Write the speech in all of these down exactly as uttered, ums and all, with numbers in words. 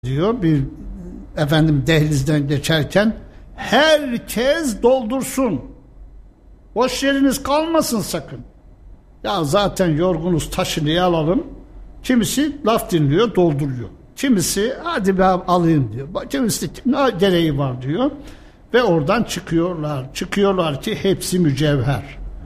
diyor bir efendim dehlizden geçerken herkes doldursun. Boş yeriniz kalmasın sakın. Ya zaten yorgunuz taşı niye alalım? Kimisi laf dinliyor, dolduruyor. Kimisi hadi ben alayım diyor. Kimisi ne gereği var diyor. Ve oradan çıkıyorlar. Çıkıyorlar ki hepsi mücevher.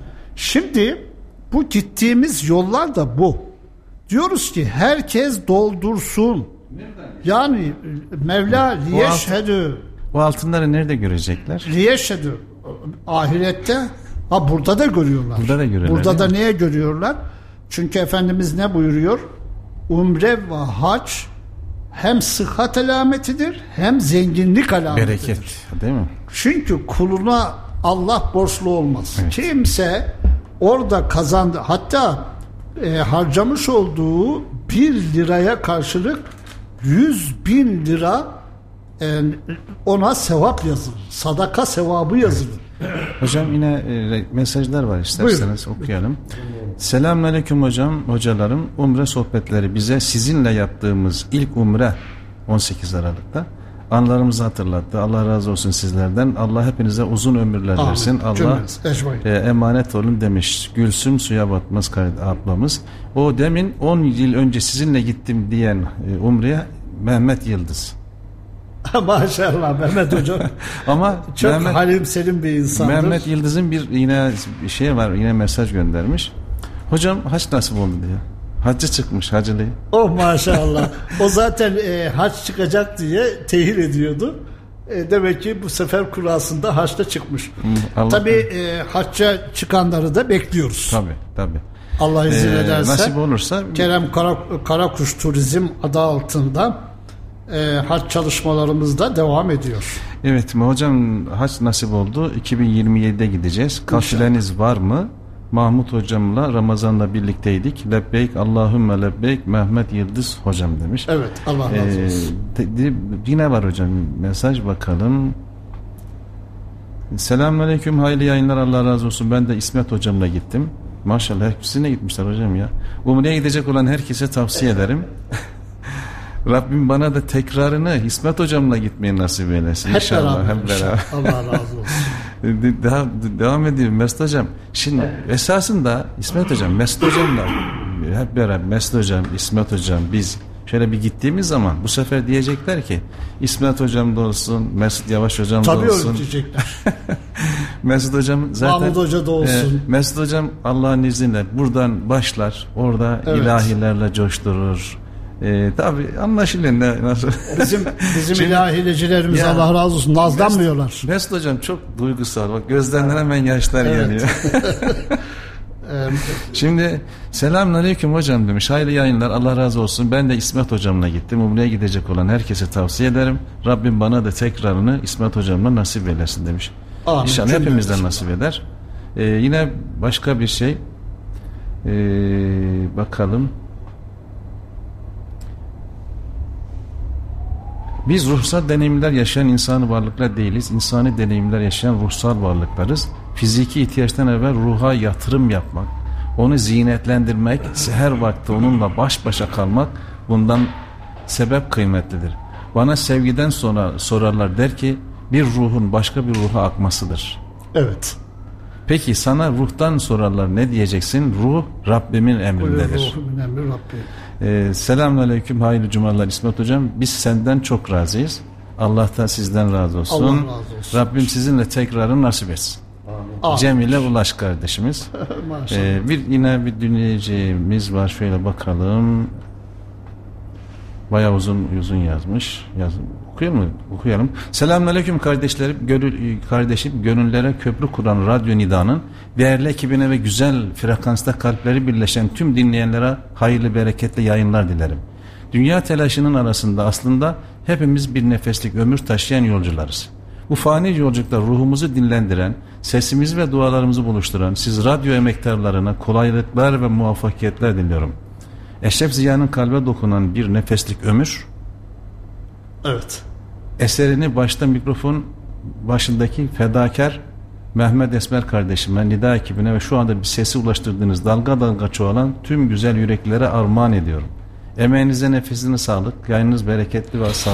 Şimdi bu gittiğimiz yollar da bu. Diyoruz ki herkes doldursun. Yani Mevla liyeşhedü. Bu altınları nerede görecekler? Liyeşhedü. Ahirette. Ha burada da görüyorlar. Burada da görüyorlar. Burada da neye görüyorlar? Çünkü Efendimiz ne buyuruyor? Umre ve hac hem sıhhat alametidir hem zenginlik alametidir. Bereket, değil mi? Çünkü kuluna Allah borçlu olmaz. Evet. Kimse orada kazandı. Hatta e, harcamış olduğu bir liraya karşılık yüz bin lira e, ona sevap yazılır. Sadaka sevabı yazılır. Hocam yine e, mesajlar var, isterseniz buyurun, okuyalım. Selamünaleyküm hocam, hocalarım. Umre sohbetleri bize sizinle yaptığımız ilk umre on sekiz Aralık'ta anılarımızı hatırlattı. Allah razı olsun sizlerden. Allah hepinize uzun ömürler Amin. versin. Allah e, emanet olun demiş Gülsüm Suya Batmaz ablamız. O demin on yıl önce sizinle gittim diyen e, umreye Mehmet Yıldız. Maşallah Mehmet hocam. Ama çok Mehmet, halim selim bir insandır. Mehmet Yıldız'ın bir yine bir şey var, yine mesaj göndermiş. Hocam hac nasip oldu diyor. Hacı çıkmış, hacılığı. Oh maşallah. O zaten e, hac çıkacak diye tehir ediyordu. E, demek ki bu sefer kurasında haçta çıkmış. Allah tabii e, hacca çıkanları da bekliyoruz. Tabii tabii. Allah izin ee, ederse. Nasip olursa. Kerem Kara, Karakuş Turizm adı altında e, hac çalışmalarımız da devam ediyor. Evet hocam, hac nasip oldu. iki bin yirmi yedide gideceğiz. Kafileniz var mı? Mahmut hocamla Ramazan'da birlikteydik. Lebbeyk Allahümme lebbeyk Mehmet Yıldız hocam demiş. Evet, Allah razı olsun. Ee, de, de, yine var hocam mesaj, bakalım. Selamünaleyküm, hayırlı yayınlar, Allah razı olsun. Ben de İsmet hocamla gittim. Maşallah hepsine gitmişler hocam ya. Umre'ye gidecek olan herkese tavsiye ederim. Rabbim bana da tekrarını İsmet hocamla gitmeyi nasip eylesin. Hep İnşallah. beraber. Hep beraber. Allah razı olsun. Devam, devam ediyorum Mesut hocam. Şimdi evet. Esasında İsmet hocam, Mesut hocamla hep beraber Mesut hocam, İsmet hocam biz şöyle bir gittiğimiz zaman bu sefer diyecekler ki İsmet hocam da olsun, Mesut Yavaş hocam tabii da olsun. Tabii öyle diyecekler. Mesut hocam zaten Mahmut Hoca da olsun. E, Mesut hocam Allah'ın izniyle buradan başlar, orada evet. ilahilerle coşturur. Ee, tabii anlaşılıyor ne, nasıl. Bizim bizim Şimdi, ilahilecilerimiz ya, Allah razı olsun nazlanmıyorlar. Mesut, Mesut hocam çok duygusal. Bak gözlerinden hemen yaşlar evet. geliyor. Şimdi selamünaleyküm hocam demiş. Hayırlı yayınlar, Allah razı olsun. Ben de İsmet hocamla gittim. Umre'ye gidecek olan herkese tavsiye ederim. Rabbim bana da tekrarını İsmet hocamla nasip eylesin demiş. Amin. İnşallah hepimizden nasip eder. Ee, yine başka bir şey. Ee, bakalım. Biz ruhsal deneyimler yaşayan insani varlıklar değiliz. İnsani deneyimler yaşayan ruhsal varlıklarız. Fiziki ihtiyaçtan evvel ruha yatırım yapmak, onu zinetlendirmek, seher vakti onunla baş başa kalmak bundan sebep kıymetlidir. Bana sevgiden sonra sorarlar, der ki bir ruhun başka bir ruha akmasıdır. Evet. Peki sana ruhtan sorarlar, ne diyeceksin? Ruh Rabbimin emrindedir. Ruhumun emri Rabbim. Ee, Selamünaleyküm, hayırlı cumalar İsmet hocam. Biz senden çok razıyız. Allah da sizden razı olsun. Allah razı olsun. Rabbim sizinle tekrarını nasip etsin. Amin. Cemile Ulaş kardeşimiz. ee, bir yine bir dinleyicimiz var. Şöyle bakalım. Bayağı uzun uzun yazmış. Yazın. Okuyalım mı? Okuyalım. Selamünaleyküm kardeşlerim. Gönül, kardeşim, gönüllere köprü kuran Radyo Nida'nın değerli ekibine ve güzel frekansta kalpleri birleşen tüm dinleyenlere hayırlı bereketli yayınlar dilerim. Dünya telaşının arasında aslında hepimiz bir nefeslik ömür taşıyan yolcularız. Bu fani yolculukta ruhumuzu dinlendiren, sesimizi ve dualarımızı buluşturan siz radyo emektarlarına kolaylıklar ve muvaffakiyetler diliyorum. Eşref Ziya'nın kalbe dokunan bir nefeslik ömür. Evet. Eserini başta mikrofon başındaki fedakar Mehmet Esmer kardeşime, Nida ekibine ve şu anda bir sesi ulaştırdığınız dalga dalga çoğalan tüm güzel yüreklere armağan ediyorum. Emeğinize, nefesine sağlık. Yayınınız bereketli ve sağlıklı.